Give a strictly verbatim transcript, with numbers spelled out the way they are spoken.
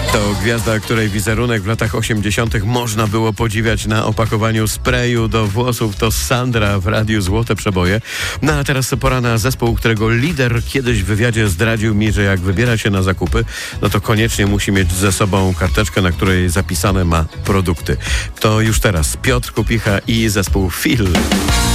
To gwiazda, której wizerunek w latach osiemdziesiątych można było podziwiać na opakowaniu sprayu do włosów. To Sandra w Radiu Złote Przeboje. No a teraz pora na zespół, którego lider kiedyś w wywiadzie zdradził mi, że jak wybiera się na zakupy, no to koniecznie musi mieć ze sobą karteczkę, na której zapisane ma produkty. To już teraz Piotr Kupicha i zespół Feel.